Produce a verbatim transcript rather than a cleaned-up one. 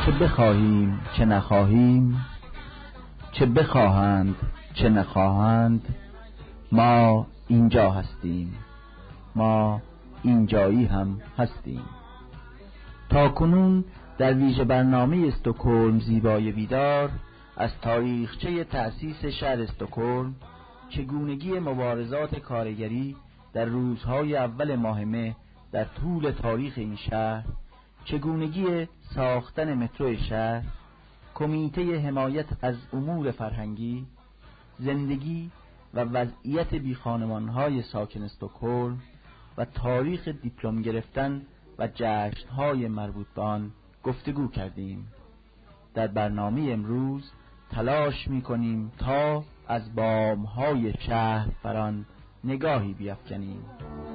چه بخواهیم چه نخواهیم، چه بخواهند چه نخواهند، ما اینجا هستیم، ما اینجایی هم هستیم. تا کنون در ویژه برنامه استکهلم زیبای بیدار از تاریخچه تأسیس شهر استکهلم، چگونگی مبارزات کارگری در روزهای اول ماه مه در طول تاریخ این شهر، چگونگی ساختن مترو شهر، کمیته حمایت از امور فرهنگی، زندگی و وضعیت بیخانمانهای ساکن استکهلم و تاریخ دیپلم گرفتن و جشنهای مربوط به آن گفتگو کردیم. در برنامه امروز تلاش می‌کنیم تا از بام‌های شهر بر آن نگاهی بیفکنیم.